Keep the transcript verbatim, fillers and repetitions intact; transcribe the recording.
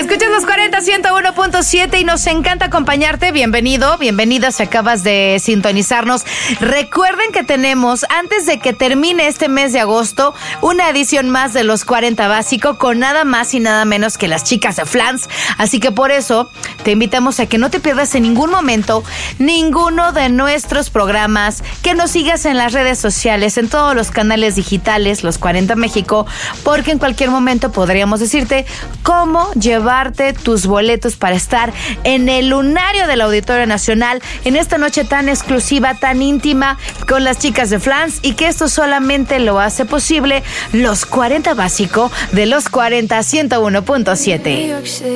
Escuchas los cuarenta, ciento uno punto siete y nos encanta acompañarte. Bienvenido, bienvenida si acabas de sintonizarnos. Recuerden que tenemos, antes de que termine este mes de agosto, una edición más de los cuarenta Básico con nada más y nada menos que las chicas de Flans. Así que por eso te invitamos a que no te pierdas en ningún momento ninguno de nuestros programas, que nos sigas en las redes sociales, en todos los canales digitales, los cuarenta México, porque en cualquier momento podríamos decirte cómo llevarte tus boletos para estar en el lunario del Auditorio Nacional en esta noche tan exclusiva, tan íntima con las chicas de Flans, y que esto solamente lo hace posible los cuarenta Básico de los cuarenta, ciento uno punto siete.